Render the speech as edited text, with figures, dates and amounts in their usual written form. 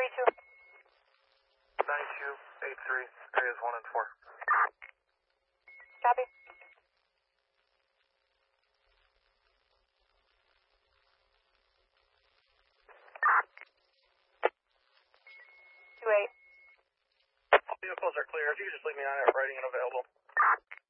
9283, areas 1 and 4. Copy. 28. Vehicles are clear. If you could just leave me on it, writing and available.